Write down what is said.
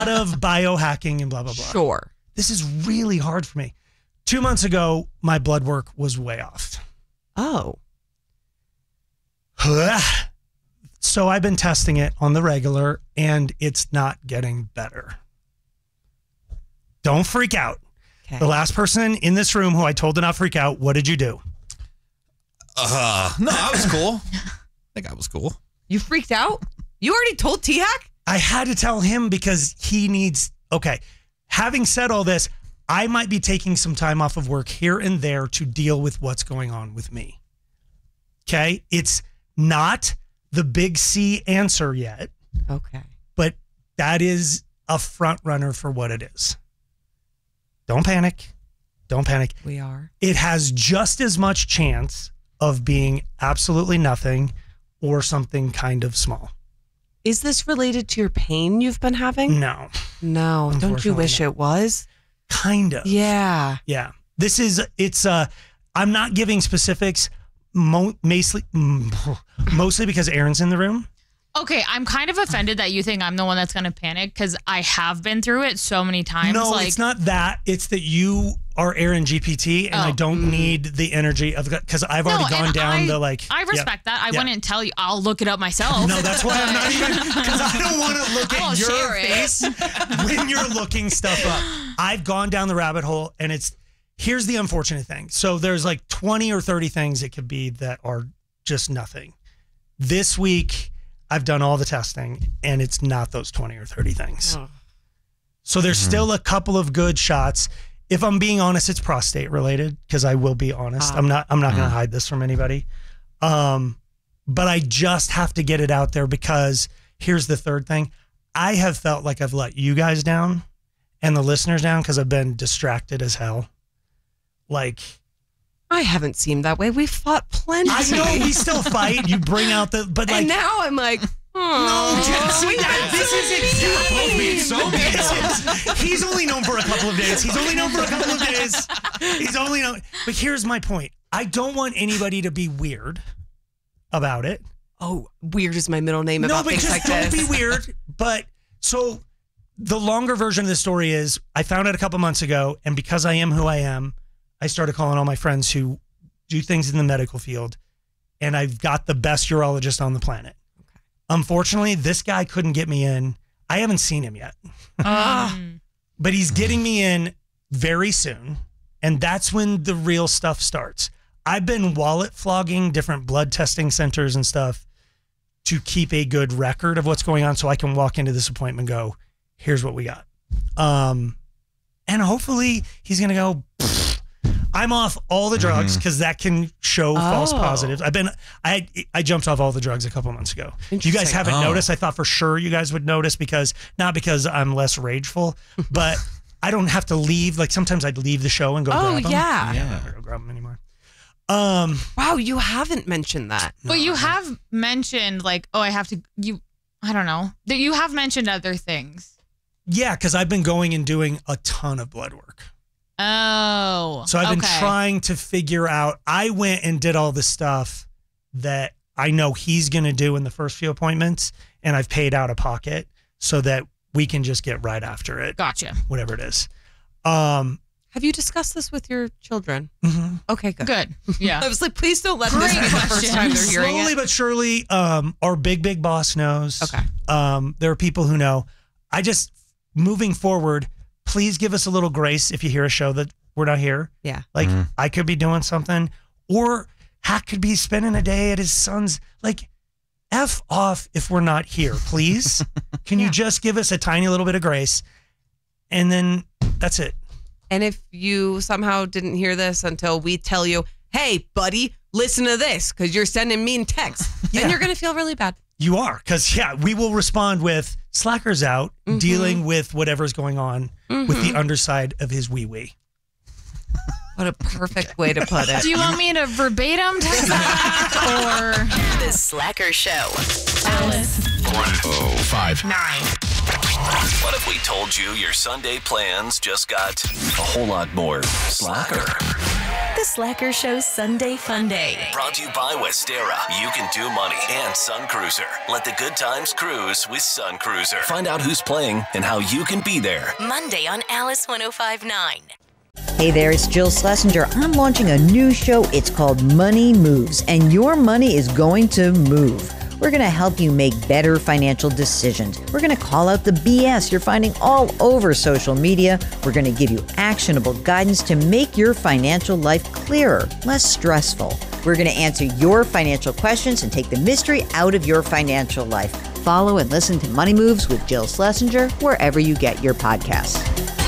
of biohacking and blah, blah, blah. Sure. This is really hard for me. 2 months ago, my blood work was way off. Oh. So I've been testing it on the regular, and it's not getting better. Don't freak out. Okay. The last person in this room who I told to not freak out, what did you do? No, I was cool. I think I was cool. You freaked out? You already told T-Hack? I had to tell him because he needs, okay. Having said all this, I might be taking some time off of work here and there to deal with what's going on with me. Okay? It's not the big C answer yet. Okay. But that is a front runner for what it is. Don't panic. Don't panic. We are. It has just as much chance of being absolutely nothing or something kind of small. Is this related to your pain you've been having? No. No. Don't you wish it was? Kind of. Yeah. Yeah. I'm not giving specifics mostly because Aaron's in the room. Okay, I'm kind of offended that you think I'm the one that's going to panic because I have been through it so many times. No, it's not that. It's that you are Aaron GPT and I don't need the energy of, because I've already gone down the like. I respect that. I wouldn't tell you. I'll look it up myself. No, that's why I'm not even, because I don't want to look at your face when you're looking stuff up. I've gone down the rabbit hole, and here's the unfortunate thing. So there's like 20 or 30 things it could be that are just nothing. This week, I've done all the testing, and it's not those 20 or 30 things. Oh. So there's still a couple of good shots. If I'm being honest, it's prostate related, because I will be honest. I'm not going to hide this from anybody. But I just have to get it out there, because here's the third thing. I have felt like I've let you guys down and the listeners down because I've been distracted as hell. Like, I haven't seemed that way. We fought plenty. I know we still fight. You bring out but like, and now I'm like, no, see, this is exactly so bad. He's only known for a couple of days. But here's my point. I don't want anybody to be weird about it. Oh, weird is my middle name about things like this. Don't be weird. But so the longer version of the story is, I found out a couple months ago, and because I am who I am, I started calling all my friends who do things in the medical field, and I've got the best urologist on the planet. Okay. Unfortunately, this guy couldn't get me in. I haven't seen him yet. But he's getting me in very soon, and that's when the real stuff starts. I've been wallet flogging different blood testing centers and stuff to keep a good record of what's going on, so I can walk into this appointment and go, here's what we got. And hopefully he's going to go, I'm off all the drugs, because that can show false positives. I jumped off all the drugs a couple months ago. You guys haven't noticed. I thought for sure you guys would notice, not because I'm less rageful, but I don't have to leave. Like, sometimes I'd leave the show and go grab them. Yeah. I don't have to go grab them anymore. Wow, you haven't mentioned that. But you have mentioned like, I have to, I don't know. That you have mentioned other things. Yeah, because I've been going and doing a ton of blood work. Oh. So I've been trying to figure out, I went and did all the stuff that I know he's going to do in the first few appointments, and I've paid out of pocket so that we can just get right after it. Gotcha. Whatever it is. Have you discussed this with your children? Mm-hmm. Okay, good. Good. Yeah. I was like, please don't let this be the first time they're hearing it. Slowly but surely, our big boss knows. Okay. There are people who know. Moving forward, please give us a little grace if you hear a show that we're not here. Yeah. Like, I could be doing something, or Hack could be spending a day at his son's. Like, F off if we're not here, please. Can you just give us a tiny little bit of grace? And then that's it. And if you somehow didn't hear this until we tell you, hey, buddy, listen to this, because you're sending mean texts, then you're going to feel really bad. You are, because, we will respond with Slacker's out, dealing with whatever's going on with the underside of his wee-wee. What a perfect way to put it. Do you want me to verbatim text that? Or The Slacker Show. Alice. 1059. What if we told you your Sunday plans just got a whole lot more slacker? The Slacker Show Sunday Fun Day. Brought to you by Westera. You can do money and Sun Cruiser. Let the good times cruise with Sun Cruiser. Find out who's playing and how you can be there. Monday on Alice 105.9. Hey there, it's Jill Schlesinger. I'm launching a new show. It's called Money Moves, and your money is going to move. We're going to help you make better financial decisions. We're going to call out the BS you're finding all over social media. We're going to give you actionable guidance to make your financial life clearer, less stressful. We're going to answer your financial questions and take the mystery out of your financial life. Follow and listen to Money Moves with Jill Schlesinger wherever you get your podcasts.